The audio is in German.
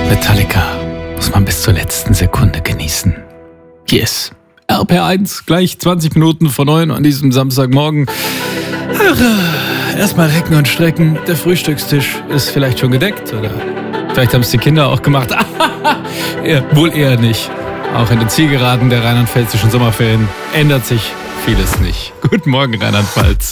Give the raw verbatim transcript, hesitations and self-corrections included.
Metallica muss man bis zur letzten Sekunde genießen. Hier ist R P R eins, gleich zwanzig Minuten vor neun an diesem Samstagmorgen. Ach, erstmal recken und strecken. Der Frühstückstisch ist vielleicht schon gedeckt, oder vielleicht haben es die Kinder auch gemacht. ja, wohl eher nicht. Auch in den Zielgeraden der rheinland-pfälzischen Sommerferien ändert sich vieles nicht. Guten Morgen, Rheinland-Pfalz.